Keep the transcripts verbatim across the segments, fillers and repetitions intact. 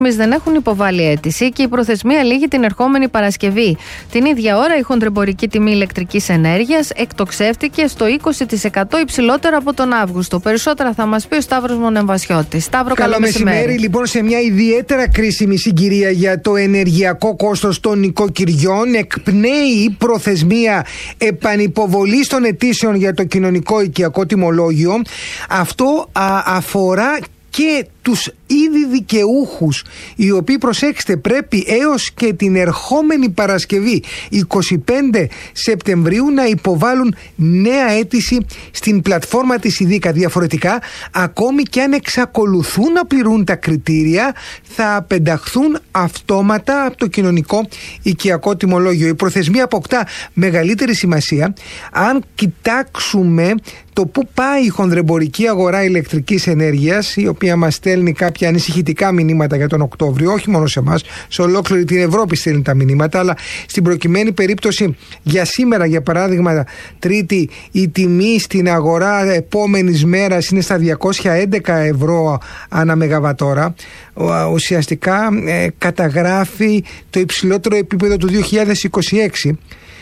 δεν έχουν υποβάλει αίτηση και η προθεσμία λήγει την ερχόμενη Παρασκευή. Την ίδια ώρα η χονδρεμπορική τιμή ηλεκτρικής ενέργειας εκτοξεύτηκε στο είκοσι τοις εκατό υψηλότερο από τον Αύγουστο. Περισσότερα θα μας πει ο Σταύρος Μονεμβασιώτης. Σταύρο, καλό, καλό μεσημέρι. μεσημέρι. Λοιπόν, σε μια ιδιαίτερα κρίσιμη συγκυρία για το ενεργειακό κόστος των νοικοκυριών, εκπνέει η προθεσμία επανυποβολής των αιτήσεων για το κοινωνικό οικιακό τιμολόγιο. Αυτό α, αφορά και τους ήδη δικαιούχους, οι οποίοι, προσέξτε, πρέπει έως και την ερχόμενη Παρασκευή εικοστή πέμπτη Σεπτεμβρίου να υποβάλουν νέα αίτηση στην πλατφόρμα της ΙΔΙΚΑ. Διαφορετικά, ακόμη και αν εξακολουθούν να πληρούν τα κριτήρια, θα απενταχθούν αυτόματα από το κοινωνικό οικιακό τιμολόγιο. Η προθεσμία αποκτά μεγαλύτερη σημασία αν κοιτάξουμε το πού πάει η χονδρεμπορική αγορά ηλεκτρικής ενέργειας, η οποία μας στέλνει κάποια ανησυχητικά μηνύματα για τον Οκτώβριο, όχι μόνο σε εμάς, σε ολόκληρη την Ευρώπη στέλνει τα μηνύματα, αλλά στην προκειμένη περίπτωση για σήμερα, για παράδειγμα Τρίτη, η τιμή στην αγορά επόμενης μέρας είναι στα διακόσια έντεκα ευρώ ανά μεγαβατόρα. Ουσιαστικά ε, καταγράφει το υψηλότερο επίπεδο του δύο χιλιάδες είκοσι έξι.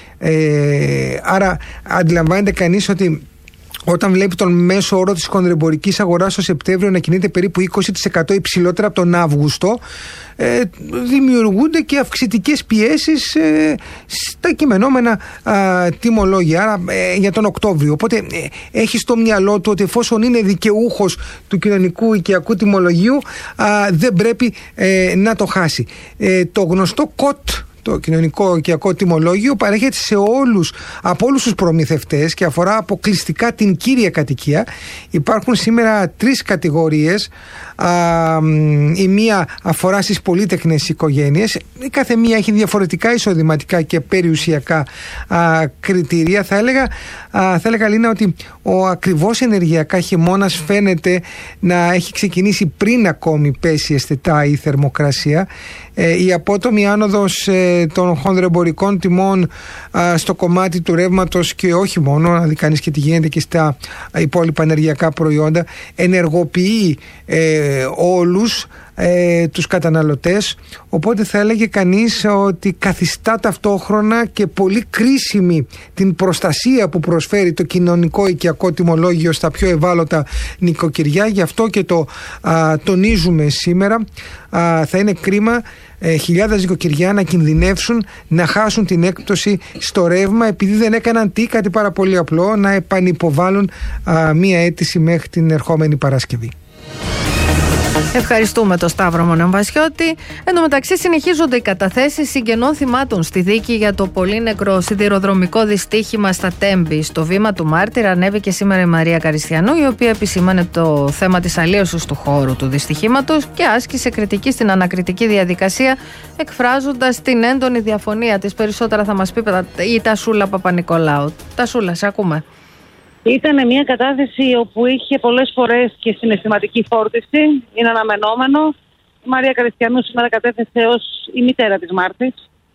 Ε, άρα αντιλαμβάνεται κανείς ότι όταν βλέπει τον μέσο όρο της χονδρεμπορικής αγοράς το Σεπτέμβριο να κινείται περίπου είκοσι τοις εκατό υψηλότερα από τον Αύγουστο, ε, δημιουργούνται και αυξητικές πιέσεις ε, στα κειμενόμενα ε, τιμολόγια, άρα ε, για τον Οκτώβριο. Οπότε ε, έχει στο μυαλό του ότι εφόσον είναι δικαιούχος του κοινωνικού οικιακού τιμολογίου, ε, δεν πρέπει ε, να το χάσει. Ε, το γνωστό κοτ, το κοινωνικό οικιακό τιμολόγιο, παρέχεται σε όλους, από όλους τους προμηθευτές και αφορά αποκλειστικά την κύρια κατοικία. Υπάρχουν σήμερα τρεις κατηγορίες. Α, η μία αφορά στις πολύτεκνες οικογένειες. Η κάθε μία έχει διαφορετικά εισοδηματικά και περιουσιακά α, κριτήρια. Θα έλεγα, α, θα έλεγα Λίνα, ότι ο ακριβώς ενεργειακά χειμώνας φαίνεται να έχει ξεκινήσει πριν ακόμη πέσει αισθητά η θερμοκρασία. Ε, η απότομη άνοδος ε, των χονδρεμπορικών τιμών α, στο κομμάτι του ρεύματος, και όχι μόνο, να δει κανείς και τι γίνεται και στα υπόλοιπα ενεργειακά προϊόντα, ενεργοποιεί ε, όλους ε, τους καταναλωτές. Οπότε θα έλεγε κανείς ότι καθιστά ταυτόχρονα και πολύ κρίσιμη την προστασία που προσφέρει το κοινωνικό οικιακό τιμολόγιο στα πιο ευάλωτα νοικοκυριά. Γι' αυτό και το α, τονίζουμε σήμερα. Α, θα είναι κρίμα ε, χιλιάδες νοικοκυριά να κινδυνεύσουν να χάσουν την έκπτωση στο ρεύμα, επειδή δεν έκαναν τι, κάτι πάρα πολύ απλό, να επανυποβάλουν α, μία αίτηση μέχρι την ερχόμενη Παρασκευή. Ευχαριστούμε τον Σταύρο Μονεμβασιώτη. Εν τω μεταξύ, συνεχίζονται οι καταθέσεις συγγενών θυμάτων στη δίκη για το πολύ νεκρό σιδηροδρομικό δυστύχημα στα Τέμπη. Στο βήμα του μάρτυρα ανέβηκε σήμερα η Μαρία Καριστιανού, η οποία επισήμανε το θέμα της αλλίωσης του χώρου του δυστυχήματος και άσκησε κριτική στην ανακριτική διαδικασία, εκφράζοντας την έντονη διαφωνία της. Περισσότερα θα μας πει η Τασούλα Παπα-Νικολάου. Τασούλα, σε ακούμε. Ήταν μια κατάθεση όπου είχε πολλές φορές και συναισθηματική φόρτιση, είναι αναμενόμενο. Η Μαρία Καριστιανού σήμερα κατέθεσε ως η μητέρα της Μάρτης,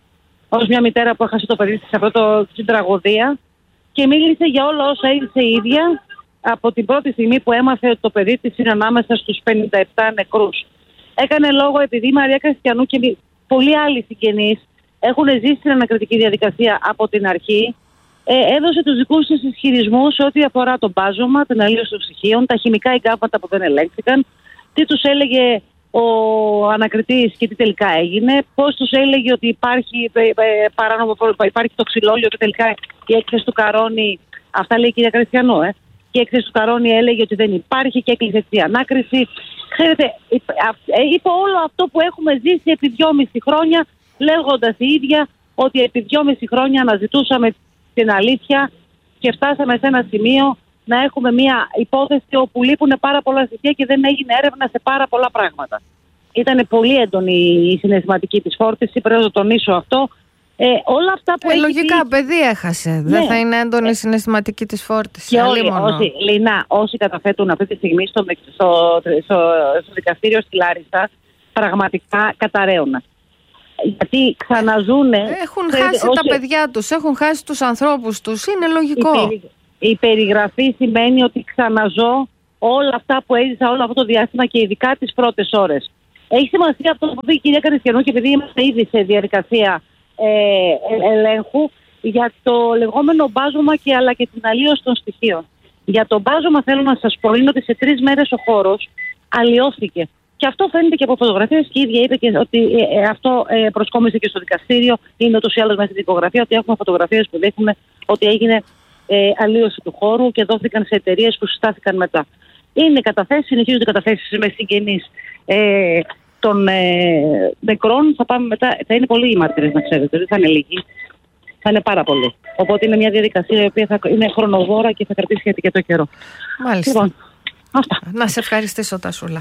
ως μια μητέρα που έχασε το παιδί της σε αυτό το, την τραγωδία, και μίλησε για όλα όσα είδε η ίδια από την πρώτη στιγμή που έμαθε ότι το παιδί της είναι ανάμεσα στους πενήντα επτά νεκρούς. Έκανε λόγο επειδή η Μαρία Καριστιανού και πολλοί άλλοι συγγενείς έχουν ζήσει την ανακριτική διαδικασία από την αρχή. Ε, έδωσε τους δικούς της ισχυρισμούς ό,τι αφορά το μπάζωμα, την αλλίωση των στοιχείων, τα χημικά εγκάβματα που δεν ελέγχθηκαν, τι τους έλεγε ο ανακριτής και τι τελικά έγινε, πώς τους έλεγε ότι υπάρχει ε, ε, παράνομο, υπάρχει το ξυλόλιο και τελικά η έκθεση του Καρόνι, αυτά λέει η κυρία Καριστιανού, ε, και η έκθεση του Καρόνι έλεγε ότι δεν υπάρχει και έκλεισε τη ανάκριση. Ξέρετε, είπε όλο αυτό που έχουμε ζήσει επί δυόμιση χρόνια, λέγοντας η ίδια ότι επί δυόμιση χρόνια αναζητούσαμε την αλήθεια και φτάσαμε σε ένα σημείο να έχουμε μια υπόθεση όπου λείπουν πάρα πολλά στοιχεία και δεν έγινε έρευνα σε πάρα πολλά πράγματα. Ήταν πολύ έντονη η συναισθηματική της φόρτιση, πρέπει να το τονίσω αυτό. Ε, όλα αυτά που ε, έχει λογικά πει... παιδί έχασε. Ναι. Δεν θα είναι έντονη η ε... συναισθηματική της φόρτιση. Και όλοι, όσοι, Λίνα, όσοι καταθέτουν αυτή τη στιγμή στο, στο, στο, στο δικαστήριο στη Λάρισα, πραγματικά καταραίουν. Γιατί ξαναζούνε. Έχουν χάσει όσοι... τα παιδιά τους, έχουν χάσει τους ανθρώπους τους. Είναι λογικό. Η, περι... η περιγραφή σημαίνει ότι ξαναζώ όλα αυτά που έζησα όλο αυτό το διάστημα και ειδικά τις πρώτες ώρες. Έχει σημασία αυτό που είπε η κυρία Καριστιανού, και επειδή είμαστε ήδη σε διαδικασία ε, ε, ελέγχου για το λεγόμενο μπάζωμα και αλλά και την αλλίωση των στοιχείων. Για το μπάζωμα θέλω να σας πω είναι ότι σε τρεις μέρες ο χώρος αλλοιώθηκε. Και αυτό φαίνεται και από φωτογραφίες, και η ίδια είπε και ότι ε, ε, αυτό ε, προσκόμισε και στο δικαστήριο. Είναι ούτως ή άλλως μέσα στην δικογραφία ότι έχουμε φωτογραφίες που δείχνουν ότι έγινε ε, αλλίωση του χώρου και δόθηκαν σε εταιρείες που συστάθηκαν μετά. Είναι καταθέσεις, συνεχίζονται οι καταθέσεις με συγγενείς ε, των ε, νεκρών. Θα πάμε μετά, θα είναι πολλοί οι μάρτυρες, να ξέρετε, δεν θα είναι λίγοι. Θα είναι πάρα πολύ. Οπότε είναι μια διαδικασία η οποία θα είναι χρονοβόρα και θα κρατήσει αρκετό καιρό. Μάλιστα. Λοιπόν, αυτά. Να σε ευχαριστήσω, Τασούλα.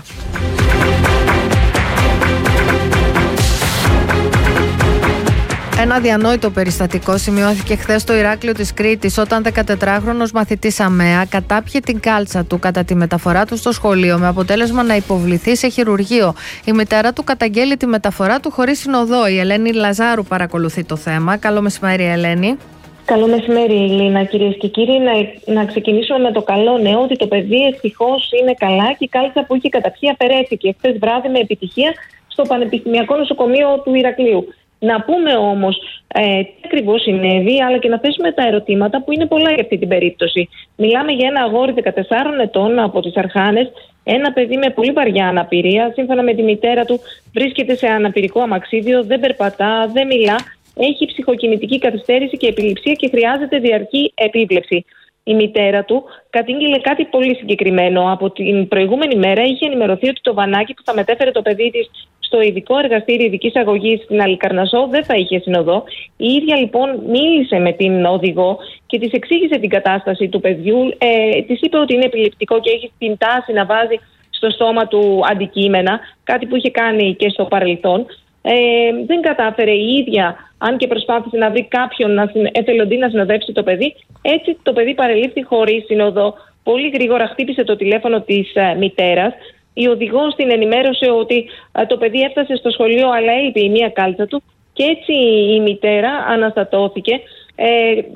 Ένα αδιανόητο περιστατικό σημειώθηκε χθες στο Ηράκλειο της Κρήτης, όταν δεκατετράχρονος μαθητής ΑΜΕΑ κατάπιε την κάλτσα του κατά τη μεταφορά του στο σχολείο, με αποτέλεσμα να υποβληθεί σε χειρουργείο. Η μητέρα του καταγγέλει τη μεταφορά του χωρίς συνοδό. Η Ελένη Λαζάρου παρακολουθεί το θέμα. Καλό μεσημέρι, Ελένη. Καλό μεσημέρι, Λίνα, κυρίες και κύριοι. Να, να ξεκινήσουμε με το καλό νέο ότι το παιδί ευτυχώς είναι καλά και η κάλτσα που είχε καταπιεί αφαιρέθηκε χθες βράδυ με επιτυχία στο Πανεπιστημιακό Νοσοκομείο του Ηρακλείου. Να πούμε όμως ε, τι ακριβώς συνέβη, αλλά και να θέσουμε τα ερωτήματα που είναι πολλά για αυτή την περίπτωση. Μιλάμε για ένα αγόρι δεκατεσσάρων ετών από τις Αρχάνες, ένα παιδί με πολύ βαριά αναπηρία. Σύμφωνα με τη μητέρα του, βρίσκεται σε αναπηρικό αμαξίδιο, δεν περπατά, δεν μιλά, έχει ψυχοκινητική καθυστέρηση και επιληψία και χρειάζεται διαρκή επίβλεψη. Η μητέρα του κατήγγειλε κάτι πολύ συγκεκριμένο. Από την προηγούμενη μέρα είχε ενημερωθεί ότι το βανάκι που θα μετέφερε το παιδί της στο ειδικό εργαστήριο ειδικής αγωγής στην Αλικαρνασσό δεν θα είχε συνοδό. Η ίδια λοιπόν μίλησε με την οδηγό και της εξήγησε την κατάσταση του παιδιού. Ε, της είπε ότι είναι επιληπτικό και έχει την τάση να βάζει στο στόμα του αντικείμενα, κάτι που είχε κάνει και στο παρελθόν. Ε, δεν κατάφερε η ίδια, αν και προσπάθησε να βρει κάποιον να συν, εθελοντή να συνοδεύσει το παιδί. Έτσι το παιδί παρελήφθη χωρίς συνοδό. Πολύ γρήγορα χτύπησε το τηλέφωνο της ε, μητέρας. Η οδηγός την ενημέρωσε ότι ε, το παιδί έφτασε στο σχολείο, αλλά έλειπε η μία κάλτσα του, και έτσι η μητέρα αναστατώθηκε. Ε,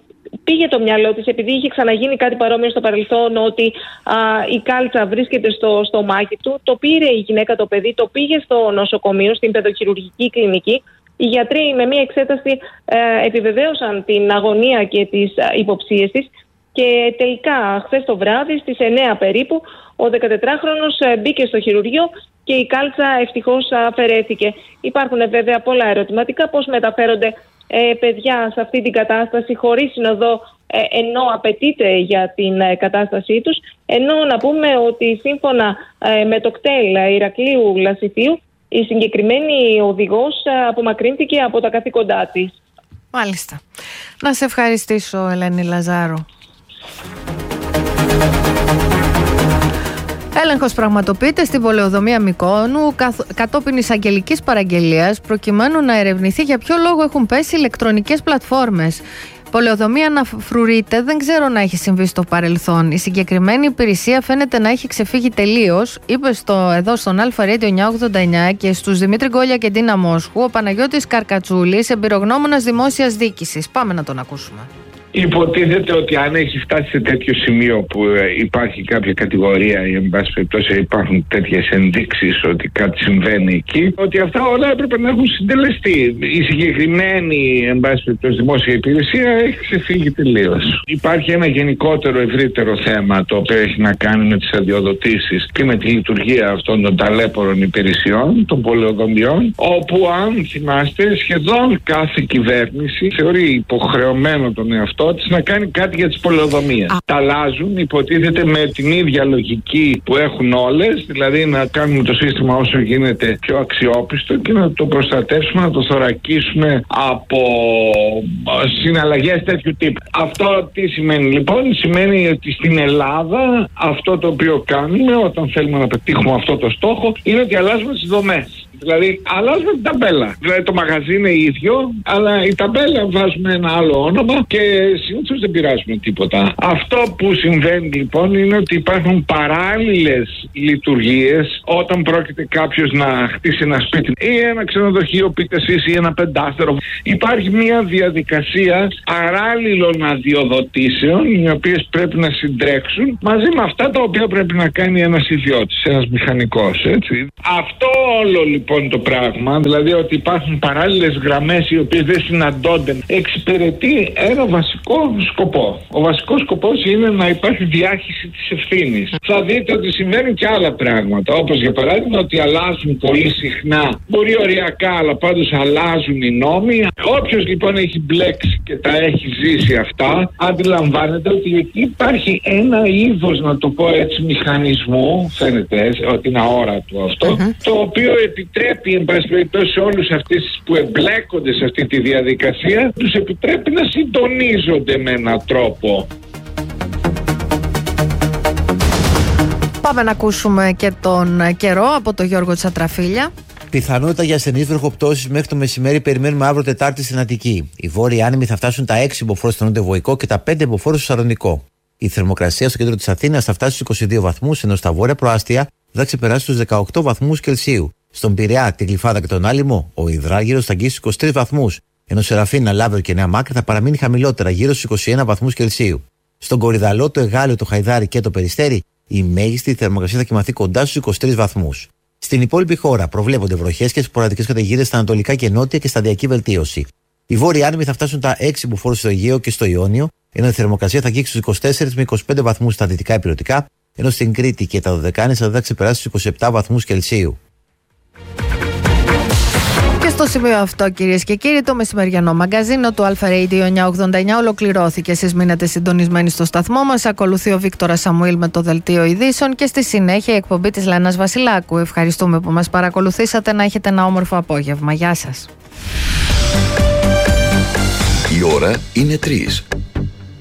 Πήγε το μυαλό της, επειδή είχε ξαναγίνει κάτι παρόμοιο στο παρελθόν, ότι α, η κάλτσα βρίσκεται στο στομάχι του. Το πήρε η γυναίκα το παιδί, το πήγε στο νοσοκομείο, στην παιδοχειρουργική κλινική. Οι γιατροί με μία εξέταση ε, επιβεβαίωσαν την αγωνία και τις υποψίες της. Και τελικά, χθες το βράδυ, στις εννιά περίπου, ο δεκατετράχρονος ε, μπήκε στο χειρουργείο και η κάλτσα ευτυχώς αφαιρέθηκε. Υπάρχουν βέβαια πολλά ερωτηματικά, πώς μεταφέρονται Ε, παιδιά σε αυτή την κατάσταση χωρίς συνοδό, ε, ενώ απαιτείται για την ε, κατάστασή τους, ενώ να πούμε ότι σύμφωνα ε, με το κτέλ Ηρακλείου Λασιθίου, η συγκεκριμένη οδηγός ε, απομακρύνθηκε από τα καθήκοντά της. Μάλιστα. Να σε ευχαριστήσω, Ελένη Λαζάρου. Έλεγχος πραγματοποιείται στην πολεοδομία Μυκόνου κατόπιν εισαγγελικής παραγγελίας, προκειμένου να ερευνηθεί για ποιο λόγο έχουν πέσει ηλεκτρονικές πλατφόρμες. Πολεοδομία να φρουρείται, δεν ξέρω να έχει συμβεί στο παρελθόν. Η συγκεκριμένη υπηρεσία φαίνεται να έχει ξεφύγει τελείως, είπε στο, εδώ στον Αλφα Radio εννιακόσια ογδόντα εννιά και στους Δημήτρη Γκόλια και Ντίνα Μόσχου ο Παναγιώτης Καρκατσούλης, εμπειρογνώμονας δημόσιας διοίκησης. Πάμε να τον ακούσουμε. Υποτίθεται ότι αν έχει φτάσει σε τέτοιο σημείο που υπάρχει κάποια κατηγορία ή εν πάση περιπτώσει υπάρχουν τέτοιες ενδείξεις ότι κάτι συμβαίνει εκεί, ότι αυτά όλα έπρεπε να έχουν συντελεστεί. Η συγκεκριμένη εν πάση περιπτώσει δημόσια υπηρεσία έχει ξεφύγει τελείως. Υπάρχει ένα γενικότερο ευρύτερο θέμα το οποίο έχει να κάνει με τις αδειοδοτήσεις και με τη λειτουργία αυτών των ταλέπορων υπηρεσιών, των πολεοδομιών, όπου αν θυμάστε σχεδόν κάθε κυβέρνηση θεωρεί υποχρεωμένο τον εαυτό της να κάνει κάτι για τις πολεοδομίες. Τα αλλάζουν, υποτίθεται, με την ίδια λογική που έχουν όλες, δηλαδή να κάνουμε το σύστημα όσο γίνεται πιο αξιόπιστο και να το προστατεύσουμε, να το θωρακίσουμε από συναλλαγές τέτοιου τύπου. Αυτό τι σημαίνει λοιπόν? Σημαίνει ότι στην Ελλάδα αυτό το οποίο κάνουμε όταν θέλουμε να πετύχουμε αυτό το στόχο είναι ότι αλλάζουμε τις δομές. Δηλαδή, αλλάζουμε την ταμπέλα. Δηλαδή, το μαγαζί είναι ίδιο, αλλά η ταμπέλα βάζουμε ένα άλλο όνομα και συνήθως δεν πειράζουμε τίποτα. Αυτό που συμβαίνει λοιπόν είναι ότι υπάρχουν παράλληλες λειτουργίες όταν πρόκειται κάποιος να χτίσει ένα σπίτι ή ένα ξενοδοχείο, πείτε εσείς, ή ένα πεντάστερο. Υπάρχει μια διαδικασία παράλληλων αδειοδοτήσεων, οι οποίες πρέπει να συντρέξουν μαζί με αυτά τα οποία πρέπει να κάνει ένας ιδιώτης, ένας μηχανικός, έτσι. Αυτό όλο λοιπόν το πράγμα, δηλαδή ότι υπάρχουν παράλληλες γραμμές οι οποίες δεν συναντώνται, εξυπηρετεί ένα βασικό σκοπό. Ο βασικός σκοπός είναι να υπάρχει διάχυση της ευθύνης. Θα δείτε ότι συμβαίνουν και άλλα πράγματα, όπως για παράδειγμα ότι αλλάζουν πολύ συχνά, μπορεί οριακά, αλλά πάντως αλλάζουν οι νόμοι. Όποιος λοιπόν έχει μπλέξει και τα έχει ζήσει αυτά, αντιλαμβάνεται ότι εκεί υπάρχει ένα είδος, να το πω έτσι, μηχανισμού, φαίνεται ότι είναι αόρατο αυτό, uh-huh. το οποίο επιτρέπει, εν πάση περιπτώσει, σε όλους αυτές που εμπλέκονται σε αυτή τη διαδικασία, τους επιτρέπει να συντονίζονται με έναν τρόπο. Πάμε να ακούσουμε και τον καιρό από τον Γιώργο Τσατραφίλια. Πιθανότητα για ασθενείς βροχοπτώσεις μέχρι το μεσημέρι περιμένουμε αύριο Τετάρτη στην Αττική. Οι βόρειοι άνεμοι θα φτάσουν τα έξι μποφόρ στο νοτιοβοϊκό και τα πέντε μποφόρ στο Σαλονικό. Η θερμοκρασία στο κέντρο της Αθήνας θα φτάσει στους είκοσι δύο βαθμούς, ενώ στα βόρεια προάστια θα ξεπεράσει τους δεκαοκτώ βαθμούς Κελσίου. Στον Πειραιά, τη Γλυφάδα και τον Άλυμο, ο υδράργυρος θα αγγίσει στους είκοσι τρεις βαθμούς, ενώ Σεραφίνα, Λάβερο και Νέα Μάκρη θα παραμείνει χαμηλότερα, γύρω στους είκοσι ένα βαθμούς Κελσίου. Στον Κορυδαλό, το Εγάλεο, το Χαϊδάρι και το Περιστέρι, η μέγιστη θερμοκρασία θα κοιμαθεί κοντά στους είκοσι τρεις βαθμούς. Στην υπόλοιπη χώρα προβλέπονται βροχές και σποραδικές καταιγίδες στα ανατολικά και νότια και σταδιακή βελτίωση. Οι βόρειοι άνεμοι θα φτάσουν τα έξι μποφόρ στο Αιγαίο και στο Ιόνιο, ενώ η θερμοκρασία θα αγγίξει στους είκοσι τέσσερις με είκοσι πέντε βαθμούς στα δυτικά ηπειρωτικά, ενώ στην Κρήτη και τα Δωδεκάνησα θα ξεπεράσει στους είκοσι επτά βαθμούς Κελσίου. Και στο σημείο αυτό, κυρίες και κύριοι, το μεσημεριανό μαγκαζίνο του Αλφα Radio εννιακόσια ογδόντα εννιά ολοκληρώθηκε. Εσείς μείνετε συντονισμένοι στο σταθμό μας. Ακολουθεί ο Βίκτορας Σαμουήλ με το δελτίο ειδήσεων και στη συνέχεια η εκπομπή της Λένας Βασιλάκου. Ευχαριστούμε που μας παρακολουθήσατε. Να έχετε ένα όμορφο απόγευμα. Γεια σας. Η ώρα είναι τρεις.